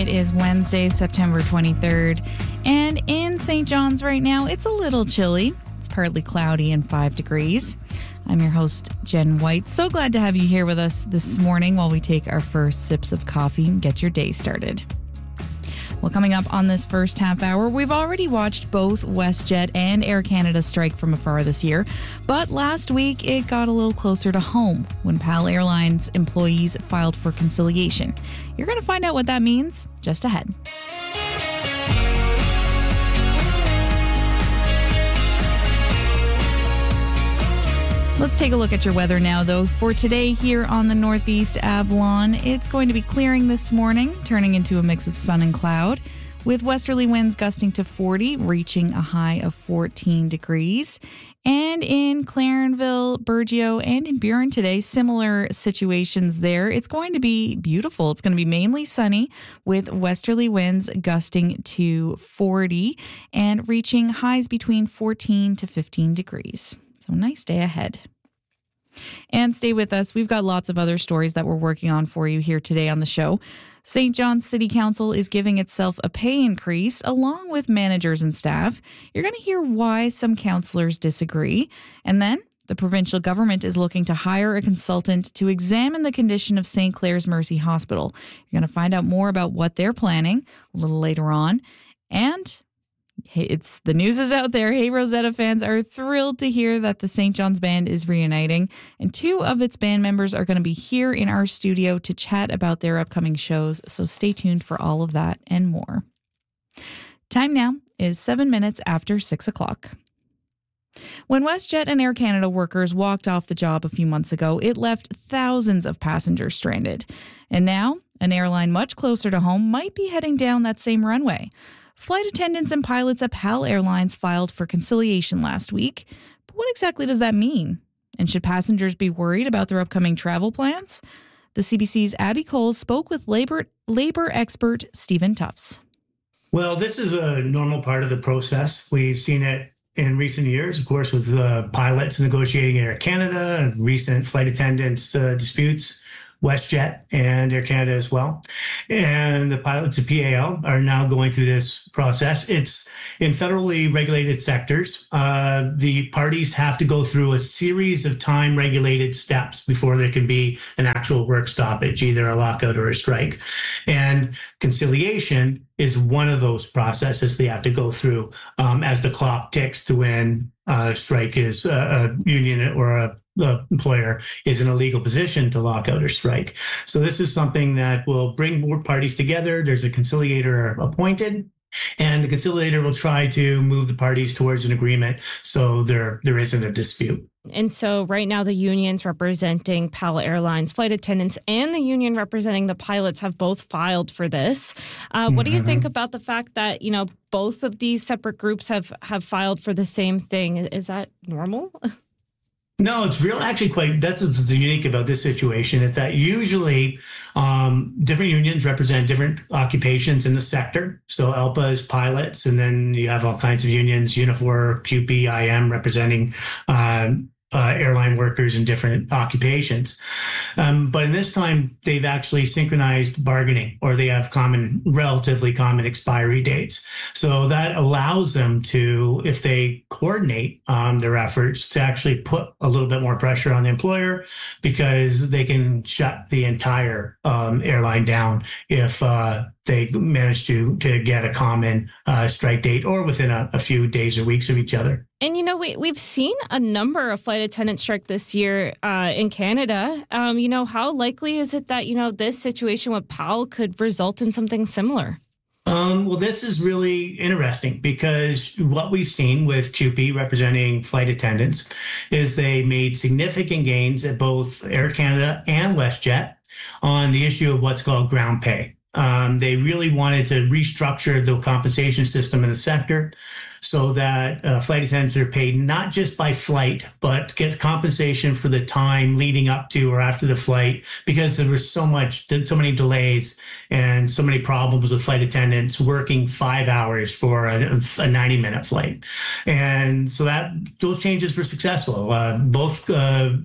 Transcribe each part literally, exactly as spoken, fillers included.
It is Wednesday, September twenty-third, and in Saint John's right now, it's a little chilly. It's partly cloudy and five degrees. I'm your host, Jen White. So glad to have you here with us this morning while we take our first sips of coffee and get your day started. Well, coming up on this first half hour, we've already watched both WestJet and Air Canada strike from afar this year. But last week, it got a little closer to home when PAL Airlines employees filed for conciliation. You're going to find out what that means just ahead. Let's take a look at your weather now, though. For today here on the Northeast Avalon, it's going to be clearing this morning, turning into a mix of sun and cloud, with westerly winds gusting to forty, reaching a high of fourteen degrees. And in Clarenville, Burgeo, and in Burin today, similar situations there. It's going to be beautiful. It's going to be mainly sunny with westerly winds gusting to forty and reaching highs between fourteen to fifteen degrees. So nice day ahead. And stay with us. We've got lots of other stories that we're working on for you here today on the show. Saint John's City Council is giving itself a pay increase along with managers and staff. You're going to hear why some councillors disagree. And then the provincial government is looking to hire a consultant to examine the condition of Saint Clair's Mercy Hospital. You're going to find out more about what they're planning a little later on. And hey, it's the news is out there. Hey Rosetta fans are thrilled to hear that the Saint John's Band is reuniting, and two of its band members are going to be here in our studio to chat about their upcoming shows. So stay tuned for all of that and more. Time now is seven minutes after six o'clock. When WestJet and Air Canada workers walked off the job a few months ago, it left thousands of passengers stranded. And now, an airline much closer to home might be heading down that same runway. Flight attendants and pilots at PAL Airlines filed for conciliation last week. But what exactly does that mean? And should passengers be worried about their upcoming travel plans? The C B C's Abby Coles spoke with labor, labor expert Stephen Tufts. Well, this is a normal part of the process. We've seen it in recent years, of course, with uh, pilots negotiating Air Canada, recent flight attendants uh, disputes, WestJet and Air Canada as well. And the pilots of P A L are now going through this process. It's in federally regulated sectors. Uh, the parties have to go through a series of time regulated steps before there can be an actual work stoppage, either a lockout or a strike. And conciliation is one of those processes they have to go through um, as the clock ticks to when a strike is uh, a union or a the employer is in a legal position to lock out or strike. So this is something that will bring more parties together. There's a conciliator appointed, and the conciliator will try to move the parties towards an agreement so there there isn't a dispute. And so right now the unions representing PAL Airlines flight attendants and the union representing the pilots have both filed for this. Uh, what mm-hmm. do you think about the fact that, you know, both of these separate groups have, have filed for the same thing? Is that normal? No, it's real. Actually, quite. That's what's unique about this situation. It's that usually um, different unions represent different occupations in the sector. So A L P A is pilots, and then you have all kinds of unions, Unifor, Q P, I M, representing uh, uh, airline workers in different occupations. Um, but in this time, they've actually synchronized bargaining, or they have common, relatively common expiry dates. So that allows them to, if they coordinate um, their efforts, to actually put a little bit more pressure on the employer, because they can shut the entire um, airline down if uh, they manage to, to get a common uh, strike date or within a, a few days or weeks of each other. And, you know, we, we've seen a number of flight attendants strike this year uh, in Canada. Um, you know, how likely is it that, you know, this situation with PAL could result in something similar? Um, well, this is really interesting, because what we've seen with Q P representing flight attendants is they made significant gains at both Air Canada and WestJet on the issue of what's called ground pay. Um, they really wanted to restructure the compensation system in the sector so that uh, flight attendants are paid not just by flight, but get compensation for the time leading up to or after the flight, because there was so much, so many delays and so many problems with flight attendants working five hours for a, a ninety minute flight. And so that those changes were successful. Uh, both uh,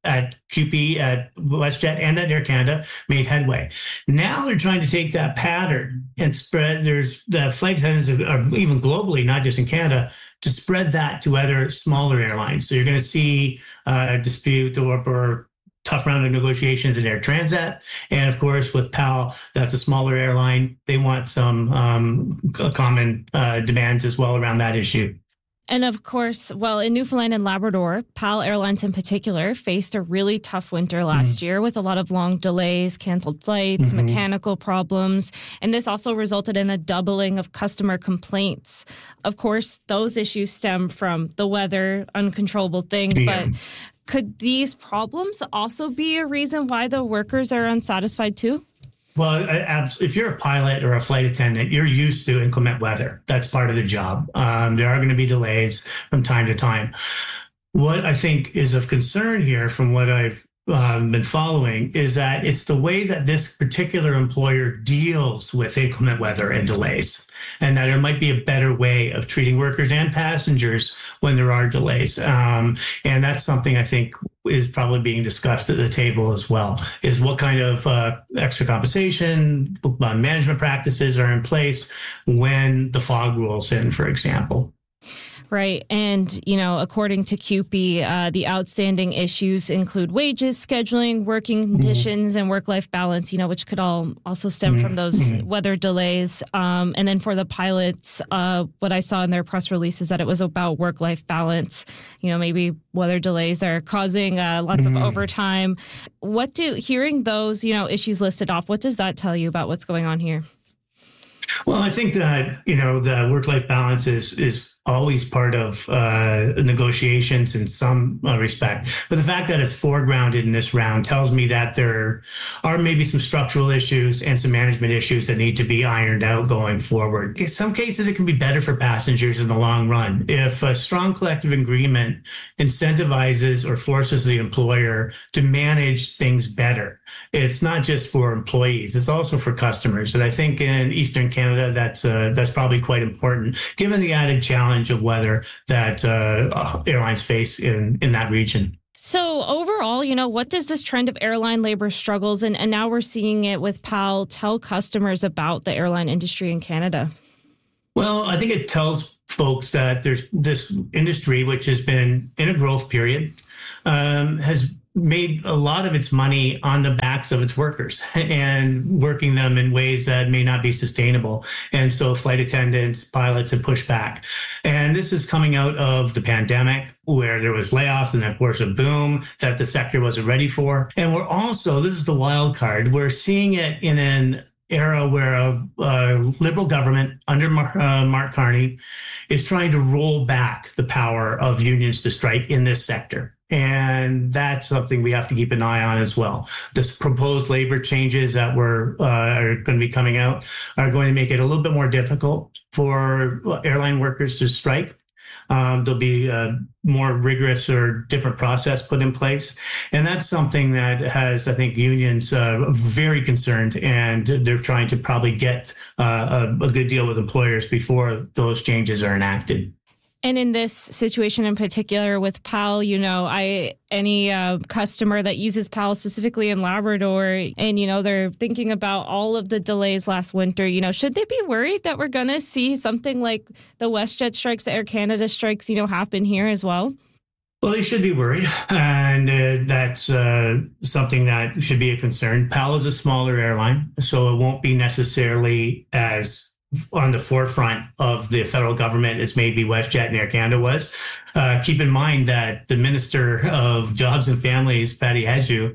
at Q P, at WestJet, and at Air Canada made headway. Now they're trying to take that pattern and spread. There's the flight attendants, are, even globally, not just in Canada, to spread that to other smaller airlines. So you're going to see uh, a dispute or, or tough round of negotiations in Air Transat. And of course, with P A L, that's a smaller airline. They want some um, common uh, demands as well around that issue. And of course, well, in Newfoundland and Labrador, P A L Airlines in particular faced a really tough winter last mm-hmm. year with a lot of long delays, canceled flights, mm-hmm. mechanical problems. And this also resulted in a doubling of customer complaints. Of course, those issues stem from the weather, uncontrollable thing. Yeah. But could these problems also be a reason why the workers are unsatisfied too? Well, if you're a pilot or a flight attendant, you're used to inclement weather. That's part of the job. Um, there are going to be delays from time to time. What I think is of concern here, from what I've um, been following, is that it's the way that this particular employer deals with inclement weather and delays, and that there might be a better way of treating workers and passengers when there are delays. Um, and that's something I think is probably being discussed at the table as well, is what kind of uh, extra compensation, uh, management practices are in place when the fog rolls in, for example. Right. And, you know, according to C U P E, uh, the outstanding issues include wages, scheduling, working conditions, mm-hmm. and work-life balance, you know, which could all also stem mm-hmm. from those mm-hmm. weather delays. Um, and then for the pilots, uh, what I saw in their press release is that it was about work-life balance. You know, maybe weather delays are causing uh, lots mm-hmm. of overtime. What do, hearing those, you know, issues listed off, what does that tell you about what's going on here? Well, I think that, you know, the work-life balance is is always part of uh, negotiations in some uh, respect. But the fact that it's foregrounded in this round tells me that there are maybe some structural issues and some management issues that need to be ironed out going forward. In some cases, it can be better for passengers in the long run. If a strong collective agreement incentivizes or forces the employer to manage things better, it's not just for employees, it's also for customers. And I think in Eastern Canada, that's uh, that's probably quite important, given the added challenge of weather that uh, airlines face in, in that region. So overall, you know, what does this trend of airline labor struggles, and, and now we're seeing it with P A L, tell customers about the airline industry in Canada? Well, I think it tells folks that there's this industry, which has been in a growth period, um, has made a lot of its money on the backs of its workers and working them in ways that may not be sustainable. And so flight attendants, pilots have pushed back. And this is coming out of the pandemic, where there was layoffs and, of course, a boom that the sector wasn't ready for. And we're also, this is the wild card, we're seeing it in an era where a, a Liberal government under uh, Mark Carney is trying to roll back the power of unions to strike in this sector. And that's something we have to keep an eye on as well. This proposed labor changes that were uh, are going to be coming out are going to make it a little bit more difficult for airline workers to strike. Um, there'll be a more rigorous or different process put in place. And that's something that has, I think, unions uh, very concerned, and they're trying to probably get uh, a, a good deal with employers before those changes are enacted. And in this situation in particular with P A L, you know, I any uh, customer that uses P A L specifically in Labrador, and, you know, they're thinking about all of the delays last winter, you know, should they be worried that we're going to see something like the WestJet strikes, the Air Canada strikes, you know, happen here as well? Well, they should be worried, and uh, that's uh, something that should be a concern. P A L is a smaller airline, so it won't be necessarily as on the forefront of the federal government as maybe WestJet and Air Canada was. Uh, keep in mind that the Minister of Jobs and Families, Patty Hajdu,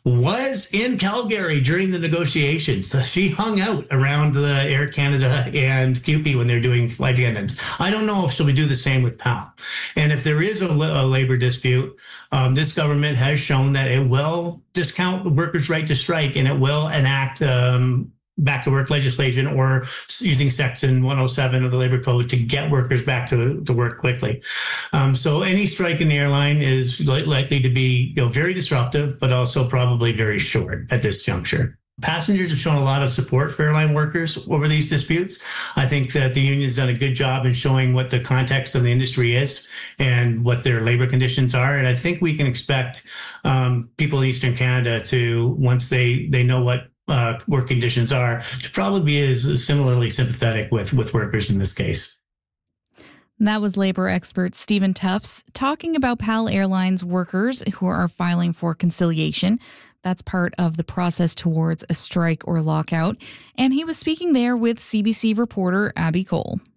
was in Calgary during the negotiations. So she hung out around the Air Canada and C U P E when they're doing flight attendants. I don't know if she'll do the same with P A L. And if there is a, a labor dispute, um, this government has shown that it will discount the workers' right to strike, and it will enact um, back to work legislation or using Section one oh seven of the Labor Code to get workers back to, to work quickly. Um, so any strike in the airline is li- likely to be, you know, very disruptive, but also probably very short at this juncture. passengers have shown a lot of support for airline workers over these disputes. I think that the union's done a good job in showing what the context of the industry is and what their labor conditions are. And I think we can expect um, people in Eastern Canada to, once they, they know what uh, work conditions are, to probably be as similarly sympathetic with, with workers in this case. That was labor expert Stephen Tufts talking about PAL Airlines workers who are filing for conciliation. That's part of the process towards a strike or lockout. And he was speaking there with C B C reporter Abby Cole.